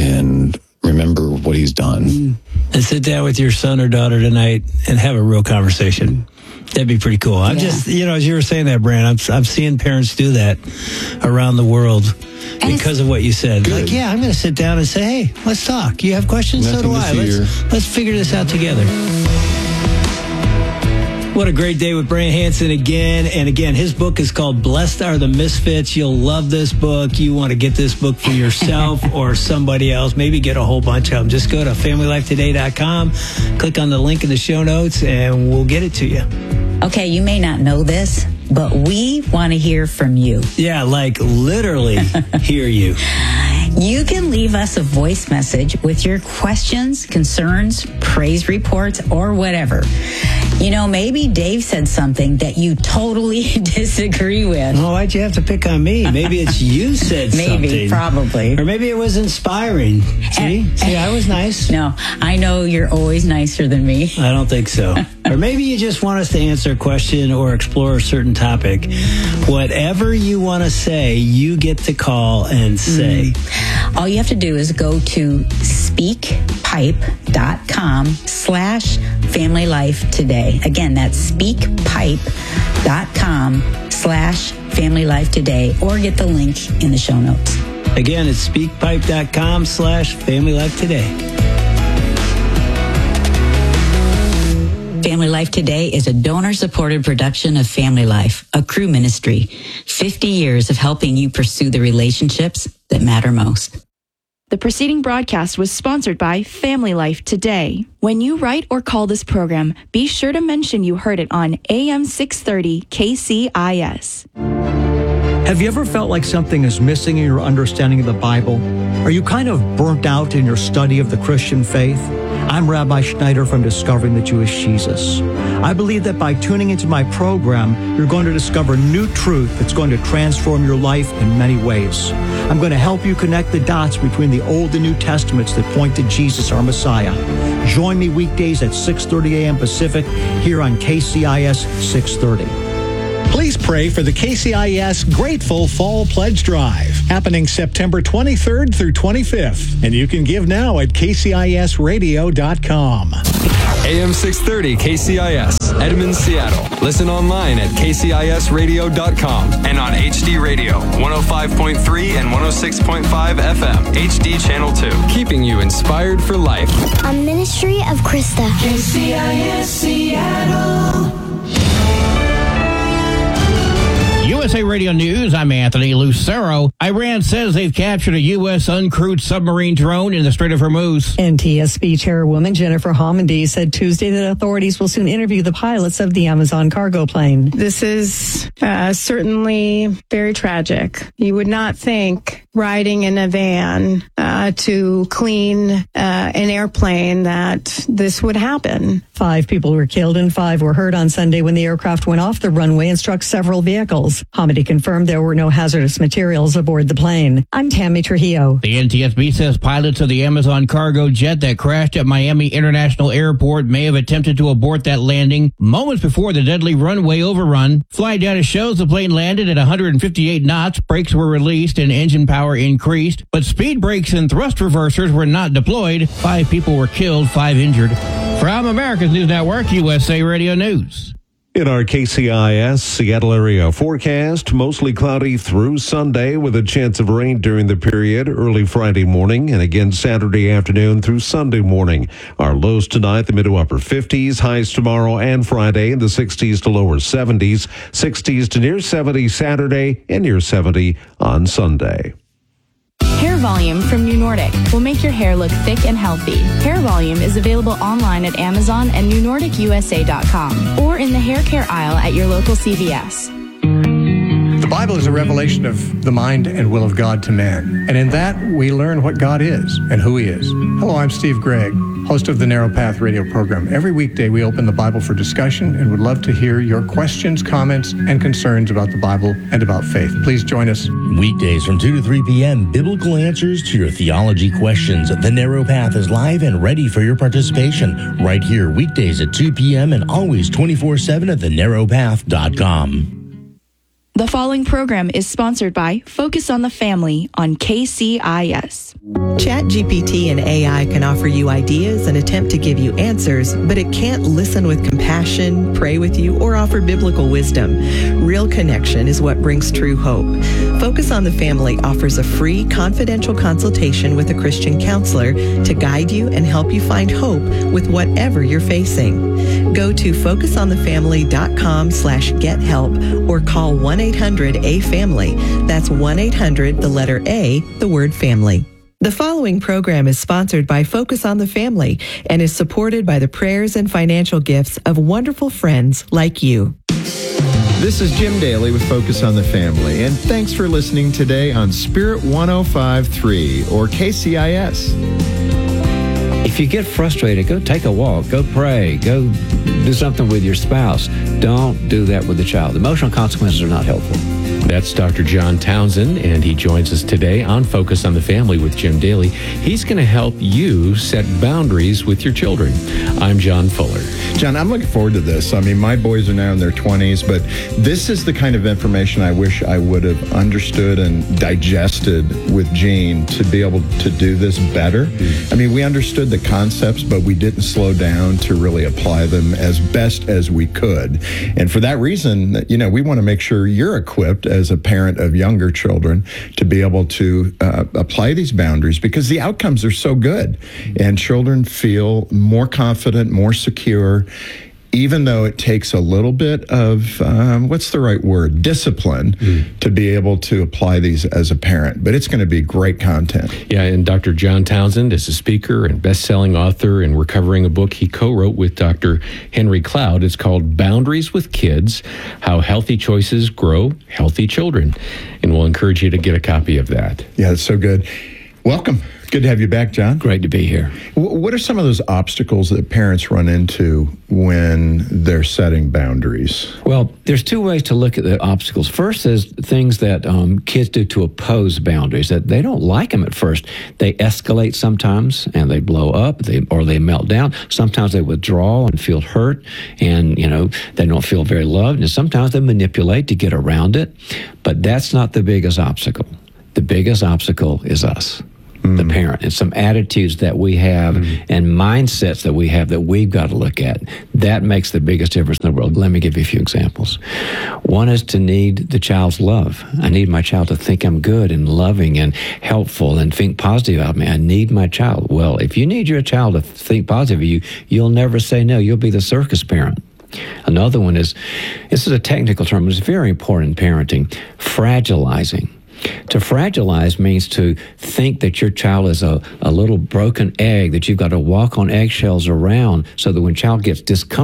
and remember what he's done. And sit down with your son or daughter tonight and have a real conversation. That'd be pretty cool. I'm just, as you were saying that, Brant, I'm seeing parents do that around the world because of what you said. Good. Like, I'm going to sit down and say, hey, let's talk. You have questions? Nothing so do I. Let's figure this out together. What a great day with Brant Hansen again. And again, his book is called Blessed Are the Misfits. You'll love this book. You want to get this book for yourself or somebody else. Maybe get a whole bunch of them. Just go to FamilyLifeToday.com, click on the link in the show notes, and we'll get it to you. Okay, you may not know this, but we want to hear from you. Yeah, like literally hear you. You can leave us a voice message with your questions, concerns, praise reports, or whatever. Maybe Dave said something that you totally disagree with. Well, why'd you have to pick on me? Maybe it's you said something. Maybe, probably. Or maybe it was inspiring. See, I was nice. No, I know you're always nicer than me. I don't think so. Or maybe you just want us to answer a question or explore a certain topic. Whatever you want to say, you get to call and say. All you have to do is go to speakpipe.com/familylifetoday. Again, that's speakpipe.com/familylifetoday, or get the link in the show notes. Again, it's speakpipe.com/familylifetoday. Family Life Today is a donor-supported production of Family Life, a Cru ministry. 50 years of helping you pursue the relationships that matter most. The preceding broadcast was sponsored by Family Life Today. When you write or call this program, be sure to mention you heard it on AM 630 KCIS. Have you ever felt like something is missing in your understanding of the Bible? Are you kind of burnt out in your study of the Christian faith? I'm Rabbi Schneider from Discovering the Jewish Jesus. I believe that by tuning into my program, you're going to discover new truth that's going to transform your life in many ways. I'm going to help you connect the dots between the Old and New Testaments that point to Jesus, our Messiah. Join me weekdays at 6:30 a.m. Pacific here on KCIS 630. Please pray for the KCIS Grateful Fall Pledge Drive, happening September 23rd through 25th. And you can give now at kcisradio.com. AM 630 KCIS, Edmond, Seattle. Listen online at kcisradio.com and on HD Radio, 105.3 and 106.5 FM, HD Channel 2. Keeping you inspired for life. A ministry of Krista. KCIS Seattle. USA Radio News, I'm Anthony Lucero. Iran says they've captured a U.S. uncrewed submarine drone in the Strait of Hormuz. NTSB Chairwoman Jennifer Homendy said Tuesday that authorities will soon interview the pilots of the Amazon cargo plane. This is certainly very tragic. You would not think riding in a van to clean an airplane that this would happen. 5 people were killed and 5 were hurt on Sunday when the aircraft went off the runway and struck several vehicles. Homendy confirmed there were no hazardous materials aboard the plane. I'm Tammy Trujillo. The NTSB says pilots of the Amazon cargo jet that crashed at Miami International Airport may have attempted to abort that landing moments before the deadly runway overrun. Flight data shows the plane landed at 158 knots, brakes were released, and engine power increased, but speed brakes and thrust reversers were not deployed. 5 people were killed, 5 injured. From America's News Network, USA Radio News. In our KCIS Seattle area forecast, mostly cloudy through Sunday with a chance of rain during the period early Friday morning and again Saturday afternoon through Sunday morning. Our lows tonight, the mid to upper 50s, highs tomorrow and Friday in the 60s to lower 70s, 60s to near 70 Saturday and near 70 on Sunday. Hair Volume from New Nordic will make your hair look thick and healthy. Hair Volume is available online at Amazon and NewNordicUSA.com or in the hair care aisle at your local CVS. The Bible is a revelation of the mind and will of God to man. And in that, we learn what God is and who He is. Hello, I'm Steve Gregg, host of the Narrow Path radio program. Every weekday, we open the Bible for discussion and would love to hear your questions, comments, and concerns about the Bible and about faith. Please join us. Weekdays from 2 to 3 p.m., biblical answers to your theology questions. The Narrow Path is live and ready for your participation right here weekdays at 2 p.m. and always 24/7 at thenarrowpath.com. The following program is sponsored by Focus on the Family on KCIS. ChatGPT and AI can offer you ideas and attempt to give you answers, but it can't listen with compassion, pray with you, or offer biblical wisdom. Real connection is what brings true hope. Focus on the Family offers a free, confidential consultation with a Christian counselor to guide you and help you find hope with whatever you're facing. Go to focusonthefamily.com/gethelp or call 1-800-A-FAMILY. That's 1-800, the letter A, the word family. The following program is sponsored by Focus on the Family and is supported by the prayers and financial gifts of wonderful friends like you. This is Jim Daly with Focus on the Family, and thanks for listening today on Spirit 105.3 or KCIS. If you get frustrated, go take a walk, go pray, go do something with your spouse. Don't do that with the child. Emotional consequences are not helpful. That's Dr. John Townsend, and he joins us today on Focus on the Family with Jim Daly. He's going to help you set boundaries with your children. I'm John Fuller. John, I'm looking forward to this. I mean, my boys are now in their 20s, but this is the kind of information I wish I would have understood and digested with Gene to be able to do this better. I mean, we understood the concepts, but we didn't slow down to really apply them as best as we could. And for that reason, you know, we want to make sure you're equipped as a parent of younger children to be able to apply these boundaries, because the outcomes are so good and children feel more confident, more secure, even though it takes a little bit of, what's the right word, discipline to be able to apply these as a parent. But it's going to be great content. Yeah, and Dr. John Townsend is a speaker and best-selling author, and we're covering a book he co-wrote with Dr. Henry Cloud. It's called Boundaries with Kids, How Healthy Choices Grow Healthy Children. And we'll encourage you to get a copy of that. Yeah, it's so good. Welcome. Good to have you back, John. Great to be here. What are some of those obstacles that parents run into when they're setting boundaries? Well, there's two ways to look at the obstacles. First is things that kids do to oppose boundaries, that they don't like them at first. They escalate sometimes, and they blow up, or they melt down. Sometimes they withdraw and feel hurt, and, they don't feel very loved. And sometimes they manipulate to get around it. But that's not the biggest obstacle. The biggest obstacle is us. The parent, and some attitudes that we have and mindsets that we have that we've got to look at. That makes the biggest difference in the world. Let me give you a few examples. One is to need the child's love. I need my child to think I'm good and loving and helpful and think positive about me. I need my child. Well, if you need your child to think positive of you, you'll never say no. You'll be the circus parent. Another one is, this is a technical term, but it's very important in parenting, fragilizing. To fragilize means to think that your child is a little broken egg that you've got to walk on eggshells around, so that when child gets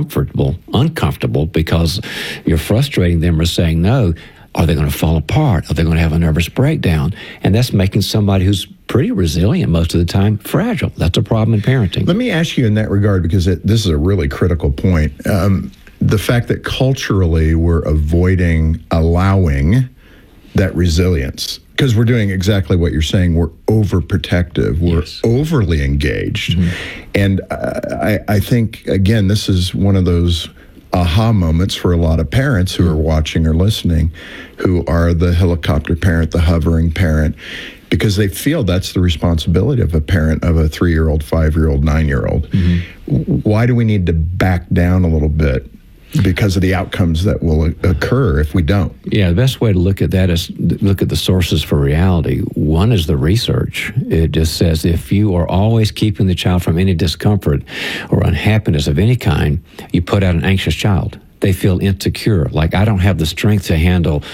uncomfortable because you're frustrating them or saying no, are they going to fall apart? Are they going to have a nervous breakdown? And that's making somebody who's pretty resilient most of the time fragile. That's a problem in parenting. Let me ask you in that regard, because this is a really critical point. The fact that culturally we're avoiding allowing that resilience, because we're doing exactly what you're saying. We're overprotective. We're overly engaged. And I think, again, this is one of those aha moments for a lot of parents who are watching or listening, who are the helicopter parent, the hovering parent, because they feel that's the responsibility of a parent of a 3-year-old, 5-year-old, 9-year-old. Why do we need to back down a little bit? Because of the outcomes that will occur if we don't. Yeah, the best way to look at that is look at the sources for reality. One is the research. It just says if you are always keeping the child from any discomfort or unhappiness of any kind, you put out an anxious child. They feel insecure, like I don't have the strength to handle,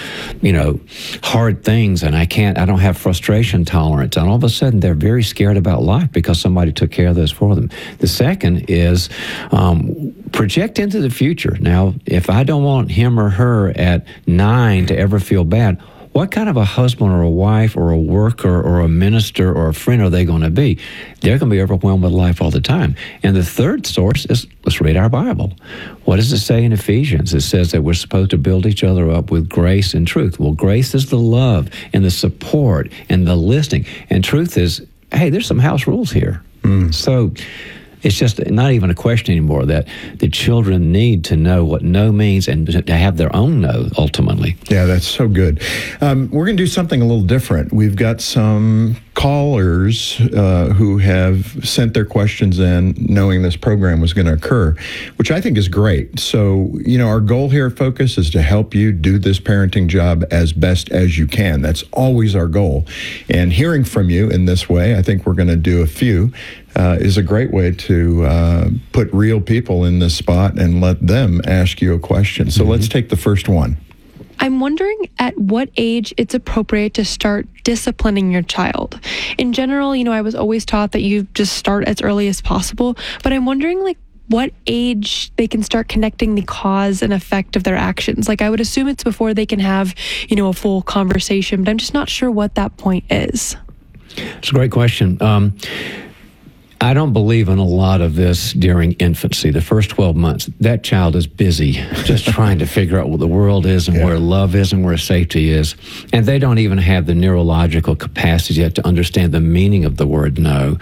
hard things, and I don't have frustration tolerance. And all of a sudden, they're very scared about life because somebody took care of this for them. The second is project into the future. Now, if I don't want him or her at 9 to ever feel bad, what kind of a husband or a wife or a worker or a minister or a friend are they going to be? They're going to be overwhelmed with life all the time. And the third source is, let's read our Bible. What does it say in Ephesians? It says that we're supposed to build each other up with grace and truth. Well, grace is the love and the support and the listening. And truth is, hey, there's some house rules here. So it's just not even a question anymore that the children need to know what no means and to have their own no, ultimately. Yeah, that's so good. We're going to do something a little different. We've got some callers who have sent their questions in knowing this program was going to occur, which I think is great. So, our goal here at Focus is to help you do this parenting job as best as you can. That's always our goal. And hearing from you in this way, I think we're going to do a few, is a great way to put real people in this spot and let them ask you a question. So let's take the first one. I'm wondering at what age it's appropriate to start disciplining your child. In general, I was always taught that you just start as early as possible, but I'm wondering what age they can start connecting the cause and effect of their actions. I would assume it's before they can have, a full conversation, but I'm just not sure what that point is. It's a great question. I don't believe in a lot of this during infancy. The first 12 months, that child is busy just trying to figure out what the world is and where love is and where safety is. And they don't even have the neurological capacity yet to understand the meaning of the word no.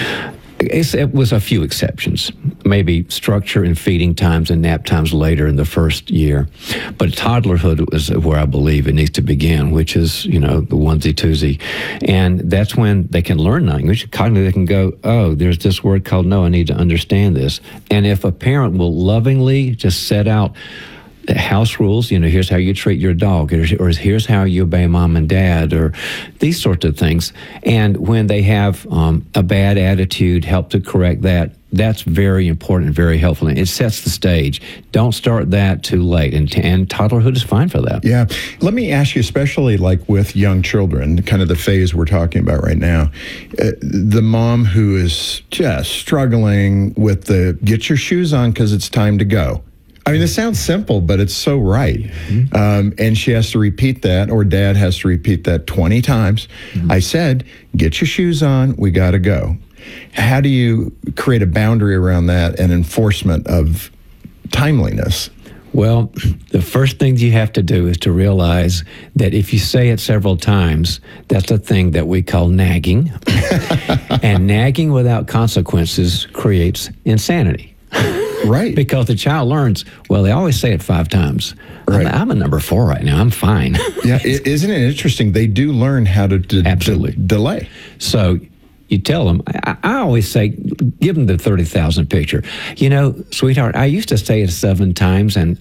It was a few exceptions, maybe structure and feeding times and nap times later in the first year. But toddlerhood is where I believe it needs to begin, which is, the onesie-twosie. And that's when they can learn language. Cognitively, they can go, oh, there's this word called no, I need to understand this. And if a parent will lovingly just set out house rules, here's how you treat your dog, or here's how you obey mom and dad, or these sorts of things. And when they have a bad attitude, help to correct that. That's very important and very helpful. And it sets the stage. Don't start that too late. And toddlerhood is fine for that. Yeah. Let me ask you, especially with young children, kind of the phase we're talking about right now, the mom who is just struggling with the get your shoes on because it's time to go. I mean, this sounds simple, but it's so right. And she has to repeat that, or dad has to repeat that 20 times. I said, get your shoes on, we got to go. How do you create a boundary around that and enforcement of timeliness? Well, the first thing you have to do is to realize that if you say it several times, that's a thing that we call nagging. And nagging without consequences creates insanity. Right. Because the child learns, well, they always say it 5 times. Right. I'm a number 4 right now. I'm fine. Yeah, isn't it interesting? They do learn how to delay. So you tell them, I always say, give them the 30,000 picture. You know, sweetheart, I used to say it 7 times, and